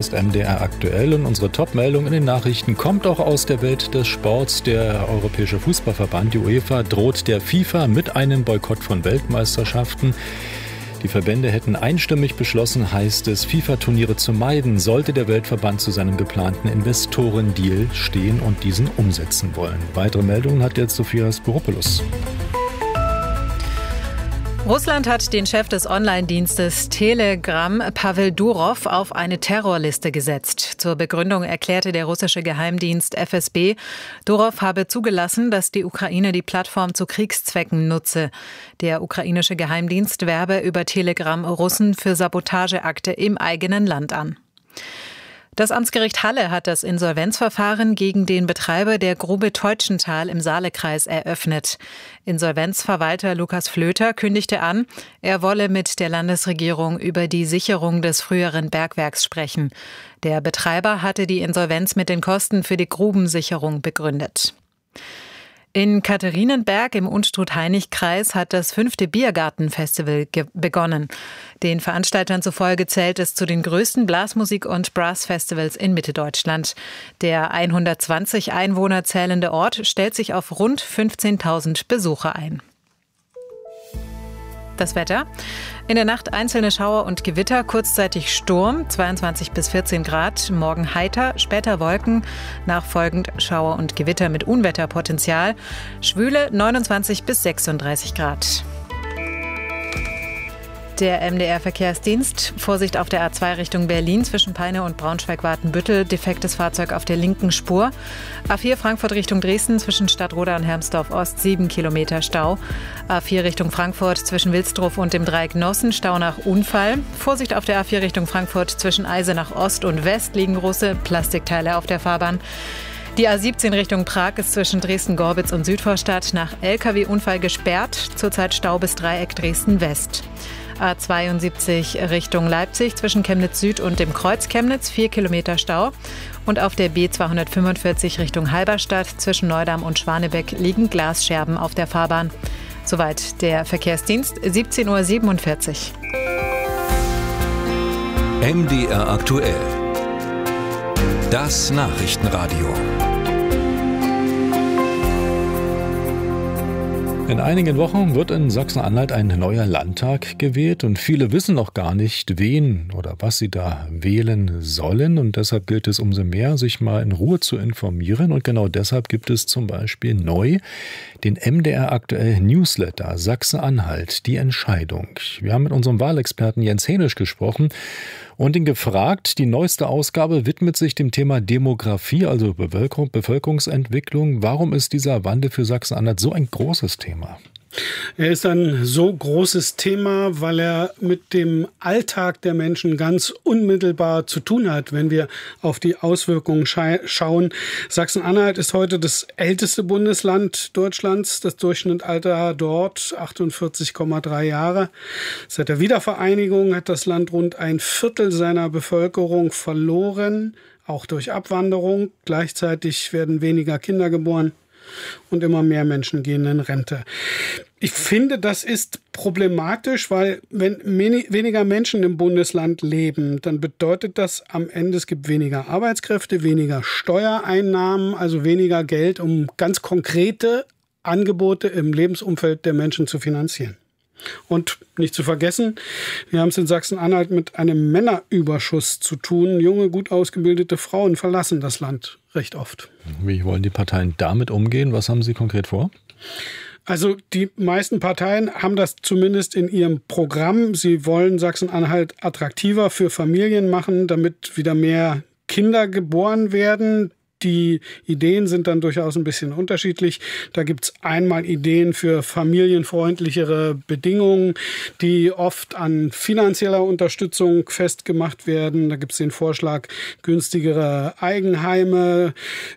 ist MDR aktuell und unsere Top-Meldung in den Nachrichten kommt auch aus der Welt des Sports. Der Europäische Fußballverband, die UEFA, droht der FIFA mit einem Boykott von Weltmeisterschaften. Die Verbände hätten einstimmig beschlossen, heißt es, FIFA-Turniere zu meiden, sollte der Weltverband zu seinem geplanten Investorendeal stehen und diesen umsetzen wollen. Weitere Meldungen hat jetzt Sophia Spiropoulos. Russland hat den Chef des Online-Dienstes Telegram, Pawel Durov, auf eine Terrorliste gesetzt. Zur Begründung erklärte der russische Geheimdienst FSB, Durov habe zugelassen, dass die Ukraine die Plattform zu Kriegszwecken nutze. Der ukrainische Geheimdienst werbe über Telegram Russen für Sabotageakte im eigenen Land an. Das Amtsgericht Halle hat das Insolvenzverfahren gegen den Betreiber der Grube Teutschenthal im Saalekreis eröffnet. Insolvenzverwalter Lukas Flöter kündigte an, er wolle mit der Landesregierung über die Sicherung des früheren Bergwerks sprechen. Der Betreiber hatte die Insolvenz mit den Kosten für die Grubensicherung begründet. In Katharinenberg im Unstrut-Hainich-Kreis hat das 5. Biergarten-Festival begonnen. Den Veranstaltern zufolge zählt es zu den größten Blasmusik- und Brass-Festivals in Mitteldeutschland. Der 120 Einwohner zählende Ort stellt sich auf rund 15.000 Besucher ein. Das Wetter. In der Nacht einzelne Schauer und Gewitter, kurzzeitig Sturm, 22 bis 14 Grad, morgen heiter, später Wolken, nachfolgend Schauer und Gewitter mit Unwetterpotenzial, Schwüle 29 bis 36 Grad. Der MDR-Verkehrsdienst. Vorsicht auf der A2 Richtung Berlin zwischen Peine und Braunschweig-Watenbüttel. Defektes Fahrzeug auf der linken Spur. A4 Frankfurt Richtung Dresden zwischen Stadtroda und Hermsdorf-Ost 7 Kilometer Stau. A4 Richtung Frankfurt zwischen Wilsdruff und dem Dreieck Nossen Stau nach Unfall. Vorsicht auf der A4 Richtung Frankfurt zwischen Eisenach Ost und West liegen große Plastikteile auf der Fahrbahn. Die A17 Richtung Prag ist zwischen Dresden-Gorbitz und Südvorstadt nach Lkw-Unfall gesperrt. Zurzeit Stau bis Dreieck Dresden-West. A72 Richtung Leipzig zwischen Chemnitz Süd und dem Kreuz Chemnitz 4 Kilometer Stau. Und auf der B245 Richtung Halberstadt zwischen Neudamm und Schwanebeck liegen Glasscherben auf der Fahrbahn. Soweit der Verkehrsdienst, 17:47 Uhr. MDR aktuell. Das Nachrichtenradio. In einigen Wochen wird in Sachsen-Anhalt ein neuer Landtag gewählt und viele wissen noch gar nicht, wen oder was sie da wählen sollen. Und deshalb gilt es umso mehr, sich mal in Ruhe zu informieren. Und genau deshalb gibt es zum Beispiel neu den MDR aktuell Newsletter Sachsen-Anhalt, die Entscheidung. Wir haben mit unserem Wahlexperten Jens Hänisch gesprochen und ihn gefragt, die neueste Ausgabe widmet sich dem Thema Demografie, also Bevölkerungsentwicklung. Warum ist dieser Wandel für Sachsen-Anhalt so ein großes Thema? Er ist ein so großes Thema, weil er mit dem Alltag der Menschen ganz unmittelbar zu tun hat, wenn wir auf die Auswirkungen schauen. Sachsen-Anhalt ist heute das älteste Bundesland Deutschlands. Das Durchschnittsalter dort 48,3 Jahre. Seit der Wiedervereinigung hat das Land rund ein Viertel seiner Bevölkerung verloren, auch durch Abwanderung. Gleichzeitig werden weniger Kinder geboren. Und immer mehr Menschen gehen in Rente. Ich finde, das ist problematisch, weil wenn weniger Menschen im Bundesland leben, dann bedeutet das am Ende, es gibt weniger Arbeitskräfte, weniger Steuereinnahmen, also weniger Geld, um ganz konkrete Angebote im Lebensumfeld der Menschen zu finanzieren. Und nicht zu vergessen, wir haben es in Sachsen-Anhalt mit einem Männerüberschuss zu tun. Junge, gut ausgebildete Frauen verlassen das Land recht oft. Wie wollen die Parteien damit umgehen? Was haben Sie konkret vor? Also die meisten Parteien haben das zumindest in ihrem Programm. Sie wollen Sachsen-Anhalt attraktiver für Familien machen, damit wieder mehr Kinder geboren werden. Die Ideen sind dann durchaus ein bisschen unterschiedlich. Da gibt's einmal Ideen für familienfreundlichere Bedingungen, die oft an finanzieller Unterstützung festgemacht werden. Da gibt's den Vorschlag, günstigere Eigenheime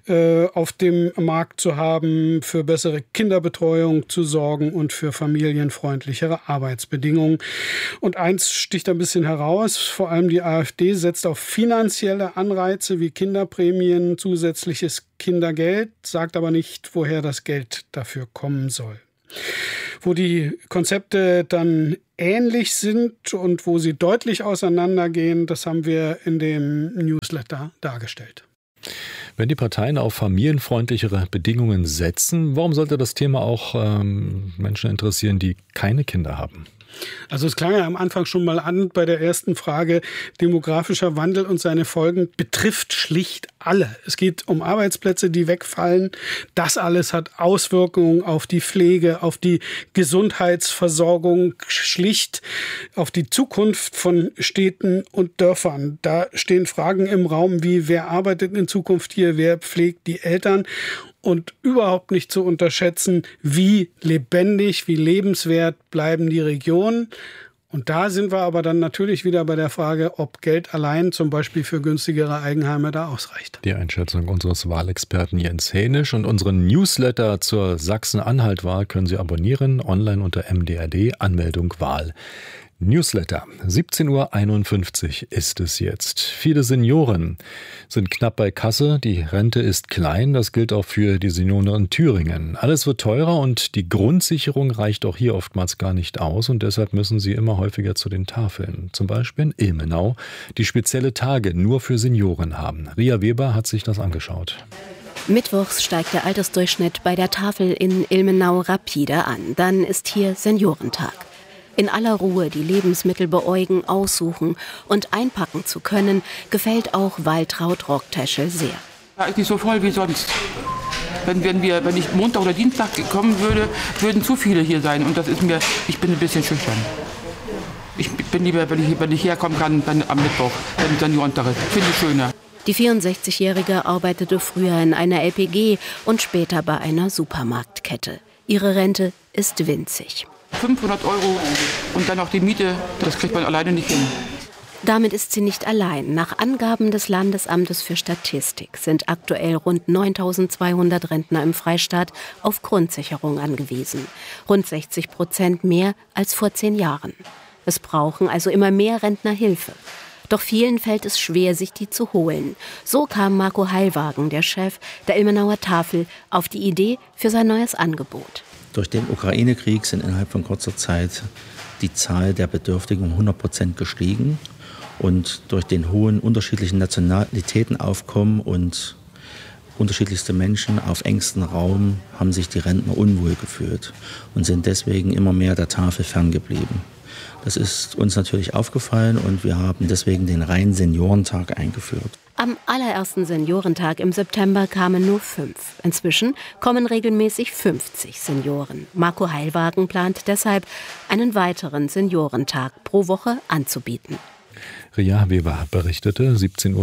auf dem Markt zu haben, für bessere Kinderbetreuung zu sorgen und für familienfreundlichere Arbeitsbedingungen. Und eins sticht ein bisschen heraus, vor allem die AfD setzt auf finanzielle Anreize wie Kinderprämien, zusätzliches Kindergeld, sagt aber nicht, woher das Geld dafür kommen soll. Wo die Konzepte dann ähnlich sind und wo sie deutlich auseinandergehen, das haben wir in dem Newsletter dargestellt. Wenn die Parteien auf familienfreundlichere Bedingungen setzen, warum sollte das Thema auch Menschen interessieren, die keine Kinder haben? Also es klang ja am Anfang schon mal an bei der ersten Frage, demografischer Wandel und seine Folgen betrifft schlicht alle. Es geht um Arbeitsplätze, die wegfallen. Das alles hat Auswirkungen auf die Pflege, auf die Gesundheitsversorgung, schlicht auf die Zukunft von Städten und Dörfern. Da stehen Fragen im Raum wie, wer arbeitet in Zukunft hier, wer pflegt die Eltern? Und überhaupt nicht zu unterschätzen, wie lebendig, wie lebenswert bleiben die Regionen. Und da sind wir aber dann natürlich wieder bei der Frage, ob Geld allein zum Beispiel für günstigere Eigenheime da ausreicht. Die Einschätzung unseres Wahlexperten Jens Hänisch und unseren Newsletter zur Sachsen-Anhalt-Wahl können Sie abonnieren, online unter MDRD, Anmeldung Wahl. Newsletter. 17:51 Uhr ist es jetzt. Viele Senioren sind knapp bei Kasse. Die Rente ist klein. Das gilt auch für die Senioren in Thüringen. Alles wird teurer und die Grundsicherung reicht auch hier oftmals gar nicht aus. Und deshalb müssen sie immer häufiger zu den Tafeln. Zum Beispiel in Ilmenau, die spezielle Tage nur für Senioren haben. Ria Weber hat sich das angeschaut. Mittwochs steigt der Altersdurchschnitt bei der Tafel in Ilmenau rapide an. Dann ist hier Seniorentag. In aller Ruhe die Lebensmittel beäugen, aussuchen und einpacken zu können, gefällt auch Waltraud Rockteschel sehr. Ja, ist nicht so voll wie sonst. Wenn ich Montag oder Dienstag kommen würde, würden zu viele hier sein. Und das ist mir, ich bin ein bisschen schüchtern. Ich bin lieber, wenn ich herkommen kann, dann am Mittwoch, dann die Unterricht. Finde ich schöner. Die 64-Jährige arbeitete früher in einer LPG und später bei einer Supermarktkette. Ihre Rente ist winzig. 500 € und dann noch die Miete, das kriegt man alleine nicht hin. Damit ist sie nicht allein. Nach Angaben des Landesamtes für Statistik sind aktuell rund 9.200 Rentner im Freistaat auf Grundsicherung angewiesen. Rund 60% mehr als vor 10 Jahren. Es brauchen also immer mehr Rentner Hilfe. Doch vielen fällt es schwer, sich die zu holen. So kam Marco Heilwagen, der Chef der Ilmenauer Tafel, auf die Idee für sein neues Angebot. Durch den Ukraine-Krieg sind innerhalb von kurzer Zeit die Zahl der Bedürftigen um 100% gestiegen. Und durch den hohen unterschiedlichen Nationalitätenaufkommen und unterschiedlichste Menschen auf engstem Raum haben sich die Rentner unwohl gefühlt und sind deswegen immer mehr der Tafel ferngeblieben. Das ist uns natürlich aufgefallen und wir haben deswegen den reinen Seniorentag eingeführt. Am allerersten Seniorentag im September kamen nur 5. Inzwischen kommen regelmäßig 50 Senioren. Marco Heilwagen plant deshalb, einen weiteren Seniorentag pro Woche anzubieten. Ria Weber berichtete,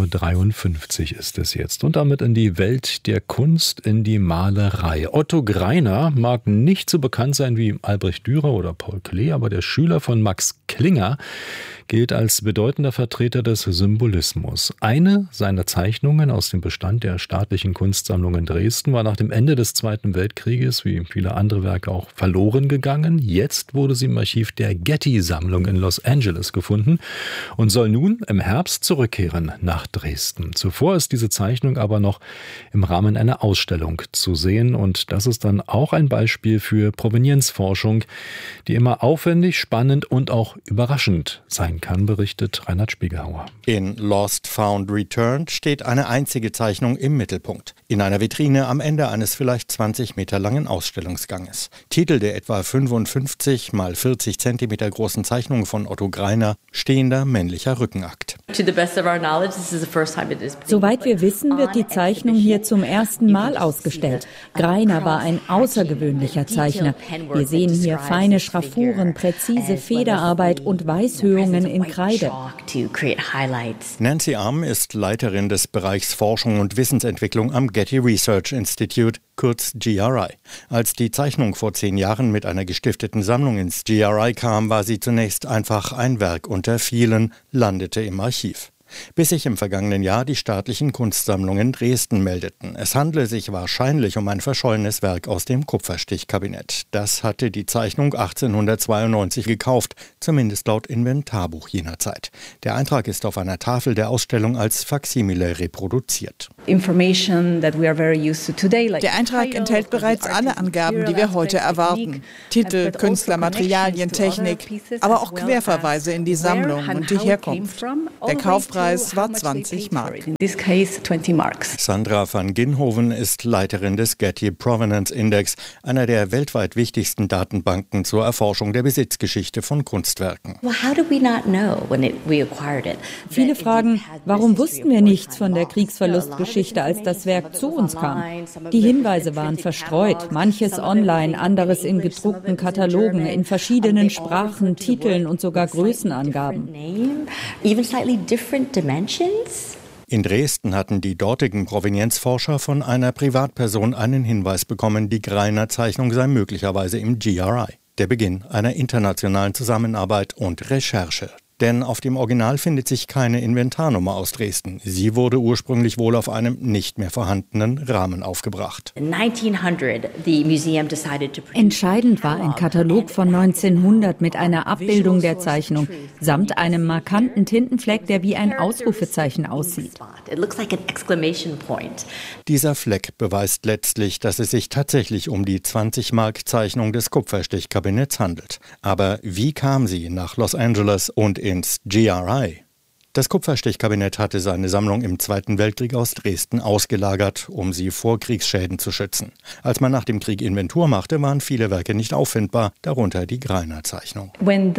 17:53 Uhr ist es jetzt. Und damit in die Welt der Kunst, in die Malerei. Otto Greiner mag nicht so bekannt sein wie Albrecht Dürer oder Paul Klee, aber der Schüler von Max Klinger gilt als bedeutender Vertreter des Symbolismus. Eine seiner Zeichnungen aus dem Bestand der Staatlichen Kunstsammlung in Dresden war nach dem Ende des Zweiten Weltkrieges, wie viele andere Werke auch, verloren gegangen. Jetzt wurde sie im Archiv der Getty-Sammlung in Los Angeles gefunden und soll nun im Herbst zurückkehren nach Dresden. Zuvor ist diese Zeichnung aber noch im Rahmen einer Ausstellung zu sehen und das ist dann auch ein Beispiel für Provenienzforschung, die immer aufwendig, spannend und auch überraschend sein kann, berichtet Reinhard Spiegelhauer. In Lost, Found, Returned steht eine einzige Zeichnung im Mittelpunkt. In einer Vitrine am Ende eines vielleicht 20 Meter langen Ausstellungsganges. Titel der etwa 55 mal 40 Zentimeter großen Zeichnung von Otto Greiner, stehender männlicher Rückenakt. Soweit wir wissen, wird die Zeichnung hier zum ersten Mal ausgestellt. Greiner war ein außergewöhnlicher Zeichner. Wir sehen hier feine Schraffuren, präzise Federarbeit und Weißhöhungen in Kreide. Nancy Arm ist Leiterin des Bereichs Forschung und Wissensentwicklung am Getty Research Institute, kurz GRI. Als die Zeichnung vor 10 Jahren mit einer gestifteten Sammlung ins GRI kam, war sie zunächst einfach ein Werk unter vielen, landete im Archiv. Bis sich im vergangenen Jahr die staatlichen Kunstsammlungen Dresden meldeten. Es handle sich wahrscheinlich um ein verschollenes Werk aus dem Kupferstichkabinett. Das hatte die Zeichnung 1892 gekauft, zumindest laut Inventarbuch jener Zeit. Der Eintrag ist auf einer Tafel der Ausstellung als Faksimile reproduziert. Der Eintrag enthält bereits alle Angaben, die wir heute erwarten. Titel, Künstler, Materialien, Technik, aber auch Querverweise in die Sammlung und die Herkunft. Der Kaufpreis war 20 Mark. Sandra van Ginhoven ist Leiterin des Getty Provenance Index, einer der weltweit wichtigsten Datenbanken zur Erforschung der Besitzgeschichte von Kunstwerken. Viele fragen, warum wussten wir nichts von der Kriegsverlustgeschichte, als das Werk zu uns kam? Die Hinweise waren verstreut, manches online, anderes in gedruckten Katalogen, in verschiedenen Sprachen, Titeln und sogar Größenangaben. In Dresden hatten die dortigen Provenienzforscher von einer Privatperson einen Hinweis bekommen, die Greiner-Zeichnung sei möglicherweise im GRI. Der Beginn einer internationalen Zusammenarbeit und Recherche. Denn auf dem Original findet sich keine Inventarnummer aus Dresden. Sie wurde ursprünglich wohl auf einem nicht mehr vorhandenen Rahmen aufgebracht. Entscheidend war ein Katalog von 1900 mit einer Abbildung der Zeichnung, samt einem markanten Tintenfleck, der wie ein Ausrufezeichen aussieht. Dieser Fleck beweist letztlich, dass es sich tatsächlich um die 20-Mark-Zeichnung des Kupferstichkabinetts handelt. Aber wie kam sie nach Los Angeles und ins GRI? Das Kupferstichkabinett hatte seine Sammlung im Zweiten Weltkrieg aus Dresden ausgelagert, um sie vor Kriegsschäden zu schützen. Als man nach dem Krieg Inventur machte, waren viele Werke nicht auffindbar, darunter die Greiner-Zeichnung.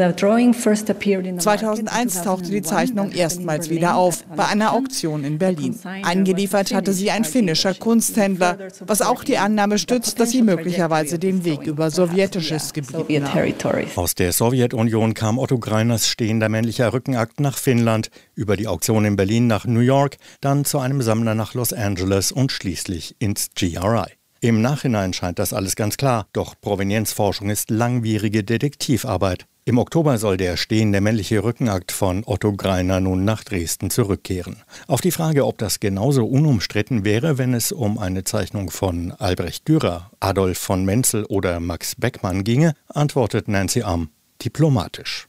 2001 tauchte die Zeichnung erstmals wieder auf, bei einer Auktion in Berlin. Eingeliefert hatte sie ein finnischer Kunsthändler, was auch die Annahme stützt, dass sie möglicherweise den Weg über sowjetisches Gebiet nahm. Aus der Sowjetunion kam Otto Greiners stehender männlicher Rückenakt nach Finnland, über die Auktion in Berlin nach New York, dann zu einem Sammler nach Los Angeles und schließlich ins GRI. Im Nachhinein scheint das alles ganz klar, doch Provenienzforschung ist langwierige Detektivarbeit. Im Oktober soll der stehende männliche Rückenakt von Otto Greiner nun nach Dresden zurückkehren. Auf die Frage, ob das genauso unumstritten wäre, wenn es um eine Zeichnung von Albrecht Dürer, Adolf von Menzel oder Max Beckmann ginge, antwortet Nancy Am diplomatisch.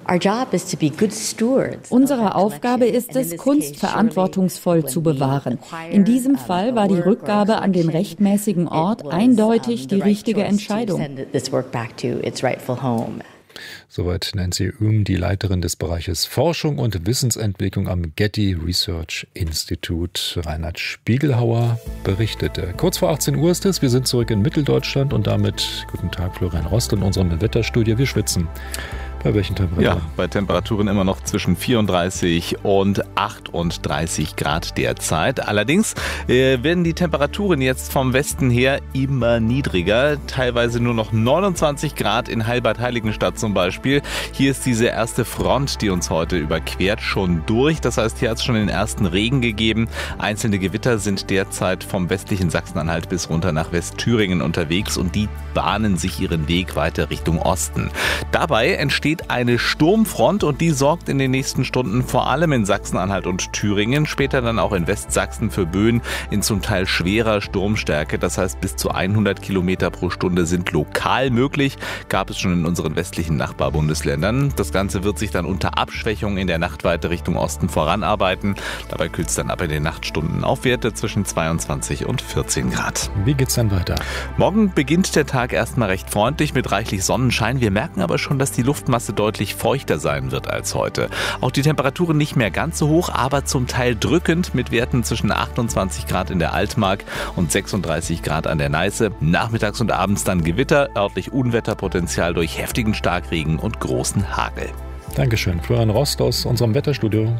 Unsere Aufgabe ist es, Kunst verantwortungsvoll zu bewahren. In diesem Fall war die Rückgabe an den rechtmäßigen Ort eindeutig die richtige Entscheidung. Soweit Nancy Oom, die Leiterin des Bereiches Forschung und Wissensentwicklung am Getty Research Institute. Reinhard Spiegelhauer berichtete. Kurz vor 18 Uhr ist es. Wir sind zurück in Mitteldeutschland und damit guten Tag, Florian Rost in unserem Wetterstudio. Wir schwitzen. Bei welchen Temperaturen? Ja, bei Temperaturen immer noch zwischen 34 und 38 Grad derzeit. Allerdings werden die Temperaturen jetzt vom Westen her immer niedriger. Teilweise nur noch 29 Grad in Heilbad-Heiligenstadt zum Beispiel. Hier ist diese erste Front, die uns heute überquert, schon durch. Das heißt, hier hat es schon den ersten Regen gegeben. Einzelne Gewitter sind derzeit vom westlichen Sachsen-Anhalt bis runter nach Westthüringen unterwegs und die bahnen sich ihren Weg weiter Richtung Osten. Dabei entsteht eine Sturmfront und die sorgt in den nächsten Stunden vor allem in Sachsen-Anhalt und Thüringen, später dann auch in Westsachsen für Böen in zum Teil schwerer Sturmstärke. Das heißt, bis zu 100 Kilometer pro Stunde sind lokal möglich. Gab es schon in unseren westlichen Nachbarbundesländern. Das Ganze wird sich dann unter Abschwächung in der Nacht weiter Richtung Osten voranarbeiten. Dabei kühlt es dann ab in den Nachtstunden auf Werte zwischen 22 und 14 Grad. Wie geht's dann weiter? Morgen beginnt der Tag erstmal recht freundlich mit reichlich Sonnenschein. Wir merken aber schon, dass die Luftmasse deutlich feuchter sein wird als heute. Auch die Temperaturen nicht mehr ganz so hoch, aber zum Teil drückend mit Werten zwischen 28 Grad in der Altmark und 36 Grad an der Neiße. Nachmittags und abends dann Gewitter, örtlich Unwetterpotenzial durch heftigen Starkregen und großen Hagel. Dankeschön, Florian Rost aus unserem Wetterstudio.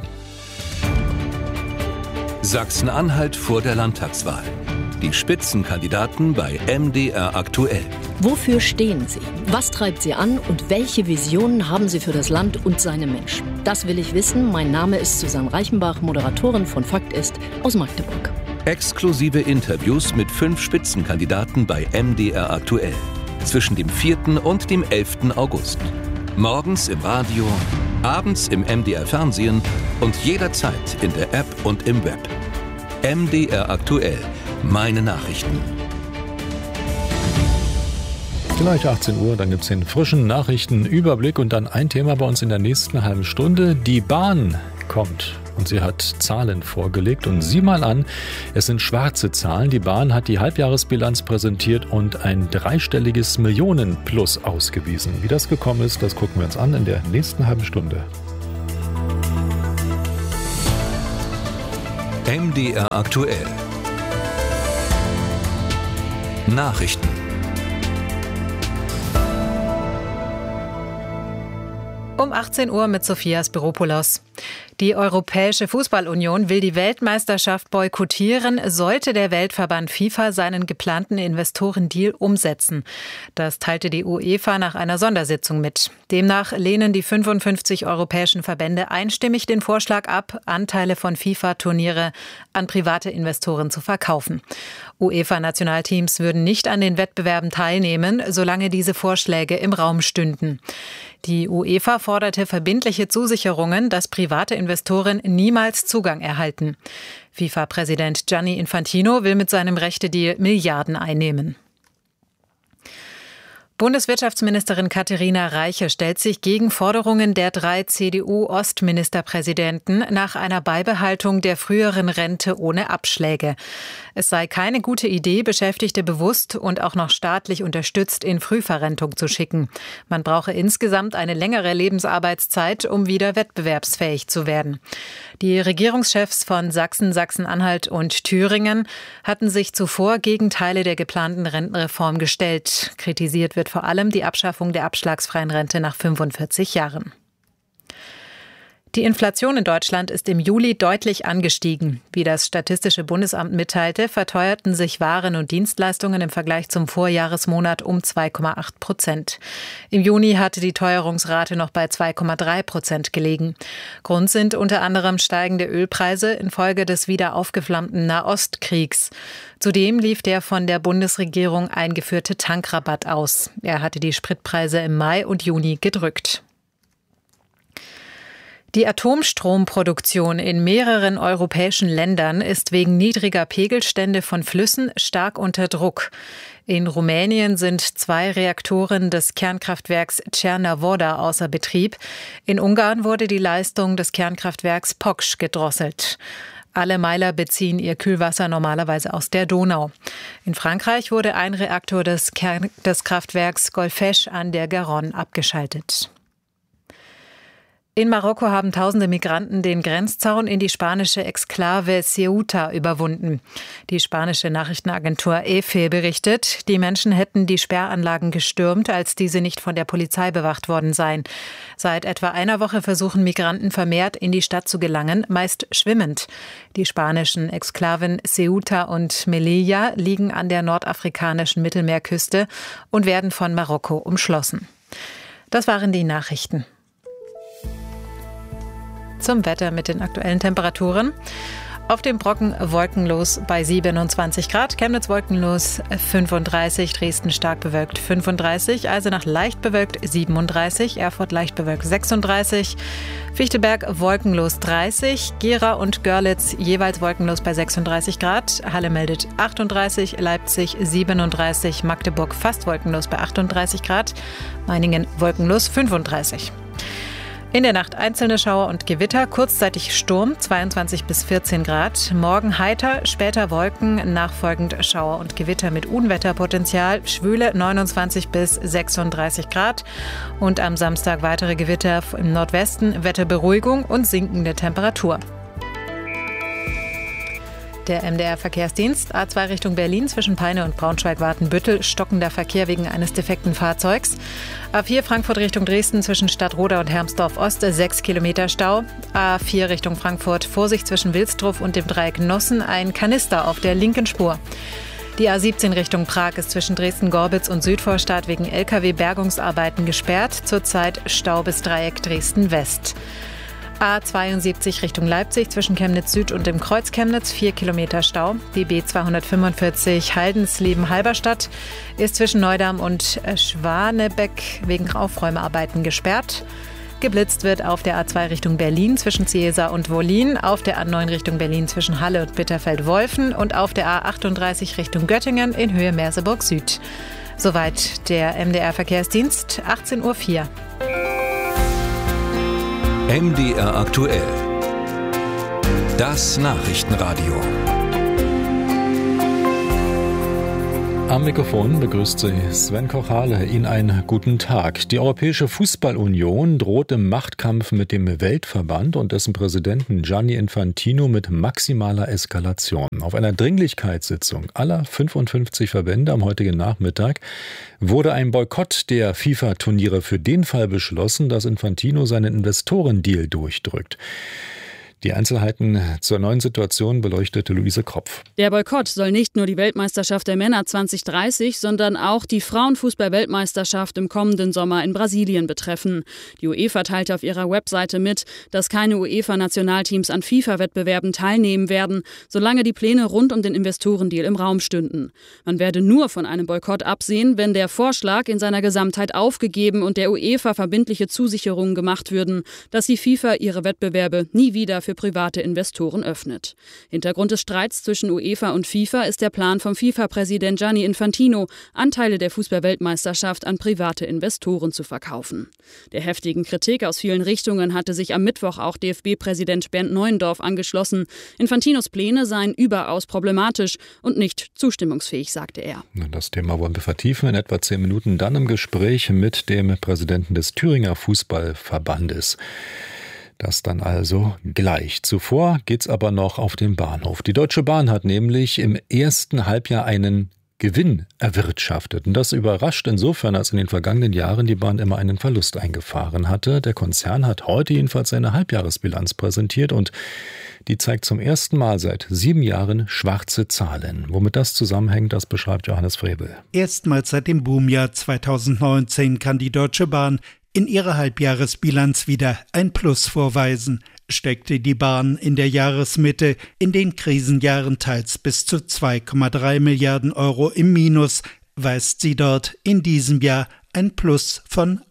Sachsen-Anhalt vor der Landtagswahl. Die Spitzenkandidaten bei MDR aktuell. Wofür stehen Sie? Was treibt Sie an und welche Visionen haben Sie für das Land und seine Menschen? Das will ich wissen. Mein Name ist Susanne Reichenbach, Moderatorin von Fakt ist aus Magdeburg. Exklusive Interviews mit 5 Spitzenkandidaten bei MDR aktuell. Zwischen dem 4. und dem 11. August. Morgens im Radio, abends im MDR Fernsehen und jederzeit in der App und im Web. MDR aktuell. Meine Nachrichten. Gleich 18 Uhr, dann gibt es den frischen Nachrichtenüberblick und dann ein Thema bei uns in der nächsten halben Stunde. Die Bahn kommt und sie hat Zahlen vorgelegt. Und sieh mal an, es sind schwarze Zahlen. Die Bahn hat die Halbjahresbilanz präsentiert und ein dreistelliges Millionenplus ausgewiesen. Wie das gekommen ist, das gucken wir uns an in der nächsten halben Stunde. MDR aktuell. Nachrichten. Um 18 Uhr mit Sophia Spiropoulos. Die Europäische Fußballunion will die Weltmeisterschaft boykottieren, sollte der Weltverband FIFA seinen geplanten Investorendeal umsetzen. Das teilte die UEFA nach einer Sondersitzung mit. Demnach lehnen die 55 europäischen Verbände einstimmig den Vorschlag ab, Anteile von FIFA-Turniere an private Investoren zu verkaufen. UEFA-Nationalteams würden nicht an den Wettbewerben teilnehmen, solange diese Vorschläge im Raum stünden. Die UEFA forderte verbindliche Zusicherungen, dass private Investoren niemals Zugang erhalten. FIFA-Präsident Gianni Infantino will mit seinem Rechtedeal Milliarden einnehmen. Bundeswirtschaftsministerin Katharina Reiche stellt sich gegen Forderungen der 3 CDU-Ostministerpräsidenten nach einer Beibehaltung der früheren Rente ohne Abschläge. Es sei keine gute Idee, Beschäftigte bewusst und auch noch staatlich unterstützt in Frühverrentung zu schicken. Man brauche insgesamt eine längere Lebensarbeitszeit, um wieder wettbewerbsfähig zu werden. Die Regierungschefs von Sachsen, Sachsen-Anhalt und Thüringen hatten sich zuvor gegen Teile der geplanten Rentenreform gestellt. Kritisiert wird vor allem die Abschaffung der abschlagsfreien Rente nach 45 Jahren. Die Inflation in Deutschland ist im Juli deutlich angestiegen. Wie das Statistische Bundesamt mitteilte, verteuerten sich Waren und Dienstleistungen im Vergleich zum Vorjahresmonat um 2,8%. Im Juni hatte die Teuerungsrate noch bei 2,3% gelegen. Grund sind unter anderem steigende Ölpreise infolge des wieder aufgeflammten Nahostkriegs. Zudem lief der von der Bundesregierung eingeführte Tankrabatt aus. Er hatte die Spritpreise im Mai und Juni gedrückt. Die Atomstromproduktion in mehreren europäischen Ländern ist wegen niedriger Pegelstände von Flüssen stark unter Druck. In Rumänien sind 2 Reaktoren des Kernkraftwerks Cernavoda außer Betrieb. In Ungarn wurde die Leistung des Kernkraftwerks Poksch gedrosselt. Alle Meiler beziehen ihr Kühlwasser normalerweise aus der Donau. In Frankreich wurde ein Reaktor des Kraftwerks Golfech an der Garonne abgeschaltet. In Marokko haben tausende Migranten den Grenzzaun in die spanische Exklave Ceuta überwunden. Die spanische Nachrichtenagentur EFE berichtet, die Menschen hätten die Sperranlagen gestürmt, als diese nicht von der Polizei bewacht worden seien. Seit etwa einer Woche versuchen Migranten vermehrt in die Stadt zu gelangen, meist schwimmend. Die spanischen Exklaven Ceuta und Melilla liegen an der nordafrikanischen Mittelmeerküste und werden von Marokko umschlossen. Das waren die Nachrichten. Zum Wetter mit den aktuellen Temperaturen. Auf dem Brocken wolkenlos bei 27 Grad, Chemnitz wolkenlos 35, Dresden stark bewölkt 35, Eisenach leicht bewölkt 37, Erfurt leicht bewölkt 36, Fichtelberg wolkenlos 30, Gera und Görlitz jeweils wolkenlos bei 36 Grad, Halle meldet 38, Leipzig 37, Magdeburg fast wolkenlos bei 38 Grad, Meiningen wolkenlos 35. In der Nacht einzelne Schauer und Gewitter, kurzzeitig Sturm, 22 bis 14 Grad. Morgen heiter, später Wolken, nachfolgend Schauer und Gewitter mit Unwetterpotenzial, Schwüle 29 bis 36 Grad. Und am Samstag weitere Gewitter im Nordwesten, Wetterberuhigung und sinkende Temperatur. Der MDR-Verkehrsdienst, A2 Richtung Berlin zwischen Peine und Braunschweig-Watenbüttel, stockender Verkehr wegen eines defekten Fahrzeugs. A4 Frankfurt Richtung Dresden zwischen Stadtroda und Hermsdorf-Ost, 6 Kilometer Stau. A4 Richtung Frankfurt, Vorsicht zwischen Wilsdruff und dem Dreieck Nossen, ein Kanister auf der linken Spur. Die A17 Richtung Prag ist zwischen Dresden-Gorbitz und Südvorstadt wegen Lkw-Bergungsarbeiten gesperrt, zurzeit Stau bis Dreieck Dresden-West. A72 Richtung Leipzig zwischen Chemnitz Süd und dem Kreuz Chemnitz, 4 Kilometer Stau. Die B245 Haldensleben-Halberstadt ist zwischen Neudamm und Schwanebeck wegen Aufräumarbeiten gesperrt. Geblitzt wird auf der A2 Richtung Berlin zwischen Ciesa und Wollin, auf der A9 Richtung Berlin zwischen Halle und Bitterfeld-Wolfen und auf der A38 Richtung Göttingen in Höhe Merseburg Süd. Soweit der MDR-Verkehrsdienst, 18:04 Uhr. MDR aktuell. Das Nachrichtenradio. Am Mikrofon begrüßt Sie Sven Kochale. Ihnen einen guten Tag. Die Europäische Fußballunion droht im Machtkampf mit dem Weltverband und dessen Präsidenten Gianni Infantino mit maximaler Eskalation. Auf einer Dringlichkeitssitzung aller 55 Verbände am heutigen Nachmittag wurde ein Boykott der FIFA-Turniere für den Fall beschlossen, dass Infantino seinen Investorendeal durchdrückt. Die Einzelheiten zur neuen Situation beleuchtete Luise Kropf. Der Boykott soll nicht nur die Weltmeisterschaft der Männer 2030, sondern auch die Frauenfußball-Weltmeisterschaft im kommenden Sommer in Brasilien betreffen. Die UEFA teilte auf ihrer Webseite mit, dass keine UEFA-Nationalteams an FIFA-Wettbewerben teilnehmen werden, solange die Pläne rund um den Investorendeal im Raum stünden. Man werde nur von einem Boykott absehen, wenn der Vorschlag in seiner Gesamtheit aufgegeben und der UEFA verbindliche Zusicherungen gemacht würden, dass die FIFA ihre Wettbewerbe nie wieder für private Investoren öffnet. Hintergrund des Streits zwischen UEFA und FIFA ist der Plan vom FIFA-Präsident Gianni Infantino, Anteile der Fußball-Weltmeisterschaft an private Investoren zu verkaufen. Der heftigen Kritik aus vielen Richtungen hatte sich am Mittwoch auch DFB-Präsident Bernd Neuendorf angeschlossen. Infantinos Pläne seien überaus problematisch und nicht zustimmungsfähig, sagte er. Das Thema wollen wir vertiefen in etwa 10 Minuten, dann im Gespräch mit dem Präsidenten des Thüringer Fußballverbandes. Das dann also gleich. Zuvor geht's aber noch auf den Bahnhof. Die Deutsche Bahn hat nämlich im ersten Halbjahr einen Gewinn erwirtschaftet. Und das überrascht insofern, als in den vergangenen Jahren die Bahn immer einen Verlust eingefahren hatte. Der Konzern hat heute jedenfalls seine Halbjahresbilanz präsentiert und die zeigt zum ersten Mal seit 7 Jahren schwarze Zahlen. Womit das zusammenhängt, das beschreibt Johannes Frebel. Erstmals seit dem Boomjahr 2019 kann die Deutsche Bahn in ihrer Halbjahresbilanz wieder ein Plus vorweisen, steckte die Bahn in der Jahresmitte in den Krisenjahren teils bis zu 2,3 Milliarden Euro im Minus, weist sie dort in diesem Jahr ein Plus von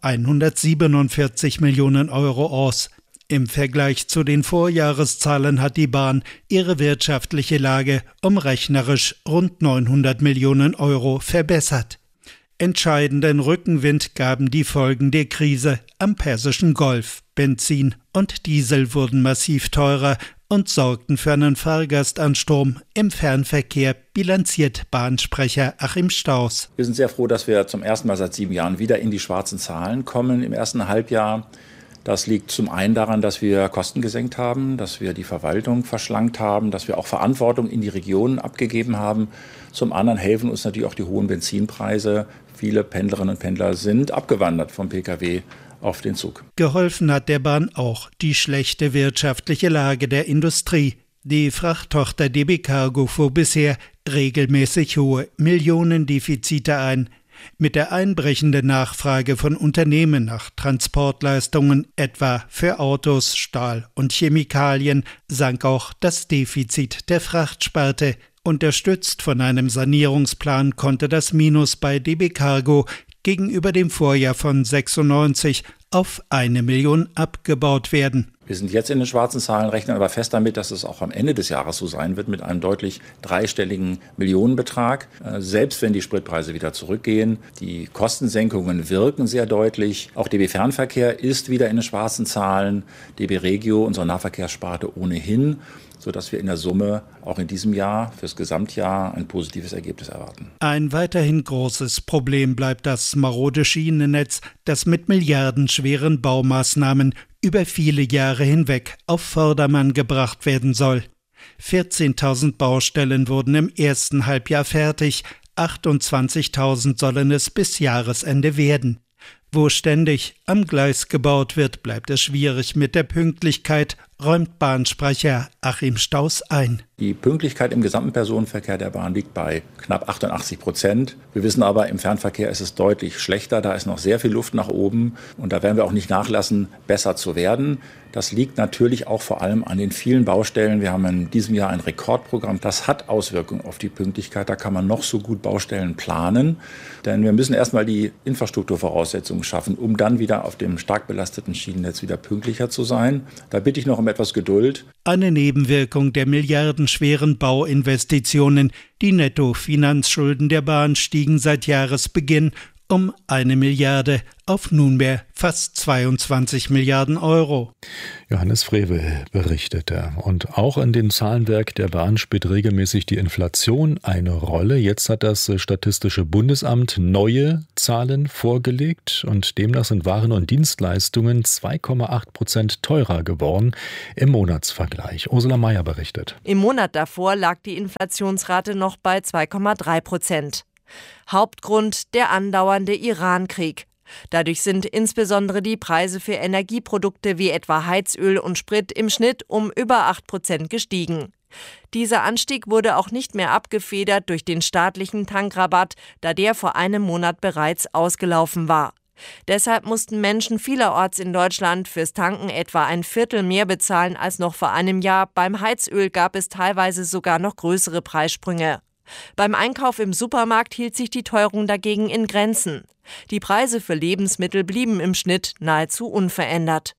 147 Millionen Euro aus. Im Vergleich zu den Vorjahreszahlen hat die Bahn ihre wirtschaftliche Lage um rechnerisch rund 900 Millionen Euro verbessert. Entscheidenden Rückenwind gaben die Folgen der Krise am Persischen Golf. Benzin und Diesel wurden massiv teurer und sorgten für einen Fahrgastansturm im Fernverkehr, bilanziert Bahnsprecher Achim Staus. Wir sind sehr froh, dass wir zum ersten Mal seit 7 Jahren wieder in die schwarzen Zahlen kommen im ersten Halbjahr. Das liegt zum einen daran, dass wir Kosten gesenkt haben, dass wir die Verwaltung verschlankt haben, dass wir auch Verantwortung in die Regionen abgegeben haben. Zum anderen helfen uns natürlich auch die hohen Benzinpreise. Viele Pendlerinnen und Pendler sind abgewandert vom Pkw auf den Zug. Geholfen hat der Bahn auch die schlechte wirtschaftliche Lage der Industrie. Die Frachttochter DB Cargo fuhr bisher regelmäßig hohe Millionendefizite ein. Mit der einbrechenden Nachfrage von Unternehmen nach Transportleistungen, etwa für Autos, Stahl und Chemikalien, sank auch das Defizit der Frachtsparte. Unterstützt von einem Sanierungsplan konnte das Minus bei DB Cargo gegenüber dem Vorjahr von 96 auf 1 Million abgebaut werden. Wir sind jetzt in den schwarzen Zahlen, rechnen aber fest damit, dass es auch am Ende des Jahres so sein wird mit einem deutlich dreistelligen Millionenbetrag. Selbst wenn die Spritpreise wieder zurückgehen. Die Kostensenkungen wirken sehr deutlich. Auch DB Fernverkehr ist wieder in den schwarzen Zahlen. DB Regio, unsere Nahverkehrssparte, ohnehin, sodass wir in der Summe auch in diesem Jahr fürs Gesamtjahr ein positives Ergebnis erwarten. Ein weiterhin großes Problem bleibt das marode Schienennetz, das mit milliardenschweren Baumaßnahmen über viele Jahre hinweg auf Vordermann gebracht werden soll. 14.000 Baustellen wurden im ersten Halbjahr fertig, 28.000 sollen es bis Jahresende werden. Wo ständig am Gleis gebaut wird, bleibt es schwierig mit der Pünktlichkeit, räumt Bahnsprecher Achim Staus ein. Die Pünktlichkeit im gesamten Personenverkehr der Bahn liegt bei knapp 88%. Wir wissen aber, im Fernverkehr ist es deutlich schlechter. Da ist noch sehr viel Luft nach oben. Und da werden wir auch nicht nachlassen, besser zu werden. Das liegt natürlich auch vor allem an den vielen Baustellen. Wir haben in diesem Jahr ein Rekordprogramm. Das hat Auswirkungen auf die Pünktlichkeit. Da kann man noch so gut Baustellen planen. Denn wir müssen erstmal die Infrastrukturvoraussetzungen schaffen, um dann wieder auf dem stark belasteten Schienennetz wieder pünktlicher zu sein. Da bitte ich noch um etwas Geduld. Eine Nebenwirkung der milliardenschweren Bauinvestitionen. Die Nettofinanzschulden der Bahn stiegen seit Jahresbeginn um 1 Milliarde auf nunmehr fast 22 Milliarden Euro. Johannes Frevel berichtete. Und auch in dem Zahlenwerk der Bahn spielt regelmäßig die Inflation eine Rolle. Jetzt hat das Statistische Bundesamt neue Zahlen vorgelegt und demnach sind Waren und Dienstleistungen 2,8% teurer geworden im Monatsvergleich. Ursula Mayer berichtet. Im Monat davor lag die Inflationsrate noch bei 2,3%. Hauptgrund der andauernde Iran-Krieg. Dadurch sind insbesondere die Preise für Energieprodukte wie etwa Heizöl und Sprit im Schnitt um über 8% gestiegen. Dieser Anstieg wurde auch nicht mehr abgefedert durch den staatlichen Tankrabatt, da der vor einem Monat bereits ausgelaufen war. Deshalb mussten Menschen vielerorts in Deutschland fürs Tanken etwa ein Viertel mehr bezahlen als noch vor einem Jahr. Beim Heizöl gab es teilweise sogar noch größere Preissprünge. Beim Einkauf im Supermarkt hielt sich die Teuerung dagegen in Grenzen. Die Preise für Lebensmittel blieben im Schnitt nahezu unverändert.